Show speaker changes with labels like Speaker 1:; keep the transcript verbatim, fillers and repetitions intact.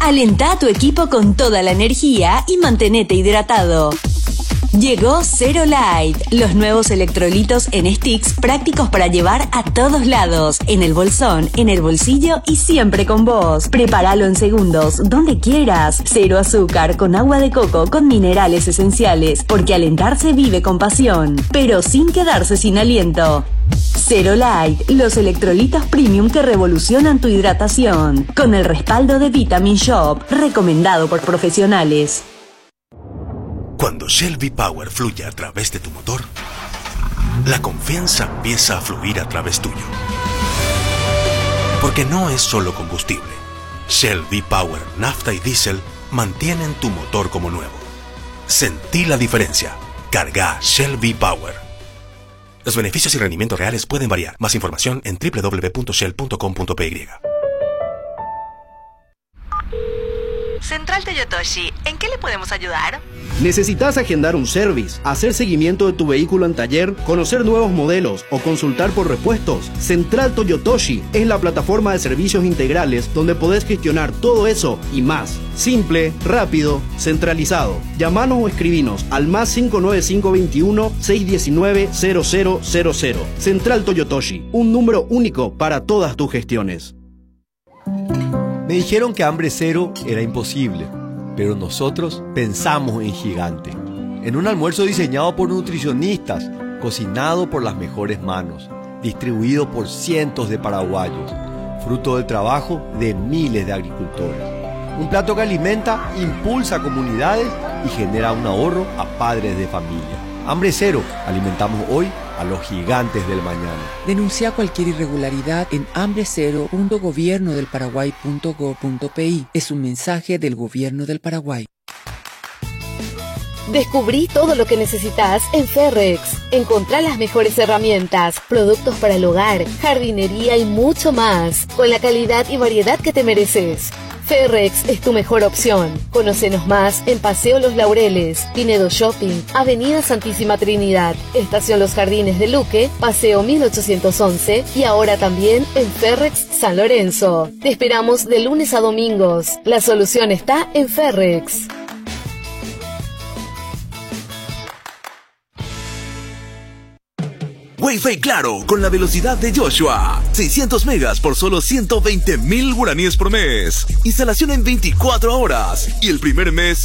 Speaker 1: Alentá a tu equipo con toda la energía y mantenete hidratado. Llegó Zero Light, los nuevos electrolitos en sticks prácticos para llevar a todos lados, en el bolsón, en el bolsillo y siempre con vos. Prepáralo en segundos, donde quieras. Cero azúcar, con agua de coco, con minerales esenciales, porque alentarse vive con pasión, pero sin quedarse sin aliento. Zero Light, los electrolitos premium que revolucionan tu hidratación, con el respaldo de Vitamin Shop, recomendado por profesionales.
Speaker 2: Cuando Shell V-Power fluye a través de tu motor, la confianza empieza a fluir a través tuyo. Porque no es solo combustible. Shell V-Power, nafta y diésel mantienen tu motor como nuevo. Sentí la diferencia. Carga Shell V-Power. Los beneficios y rendimientos reales pueden variar. Más información en doble u doble u doble u punto shell punto com punto p y.
Speaker 3: Central Toyotoshi, ¿en qué le podemos ayudar?
Speaker 4: ¿Necesitas agendar un service, hacer seguimiento de tu vehículo en taller, conocer nuevos modelos o consultar por repuestos? Central Toyotoshi es la plataforma de servicios integrales donde podés gestionar todo eso y más. Simple, rápido, centralizado. Llamanos o escribinos al más cinco nueve cinco veintiuno, seiscientos diecinueve, cero cero cero cero. Central Toyotoshi, un número único para todas tus gestiones.
Speaker 5: Me dijeron que hambre cero era imposible, pero nosotros pensamos en gigante. En un almuerzo diseñado por nutricionistas, cocinado por las mejores manos, distribuido por cientos de paraguayos, fruto del trabajo de miles de agricultores. Un plato que alimenta, impulsa a comunidades y genera un ahorro a padres de familia. Hambre cero, alimentamos hoy a los gigantes del mañana.
Speaker 6: Denuncia cualquier irregularidad en hambre cero punto gobierno del paraguay punto gob punto pi. Es un mensaje del Gobierno del Paraguay.
Speaker 7: Descubrí todo lo que necesitas en Ferrex. Encontrá las mejores herramientas, productos para el hogar, jardinería y mucho más, con la calidad y variedad que te mereces. Ferrex es tu mejor opción. Conócenos más en Paseo Los Laureles, Pinedo Shopping, Avenida Santísima Trinidad, Estación Los Jardines de Luque, Paseo mil ochocientos once y ahora también en Ferrex San Lorenzo. Te esperamos de lunes a domingos. La solución está en Ferrex.
Speaker 8: Wi-Fi Claro, con la velocidad de Joshua. seiscientos megas por solo ciento veinte mil guaraníes por mes. Instalación en veinticuatro horas. Y el primer mes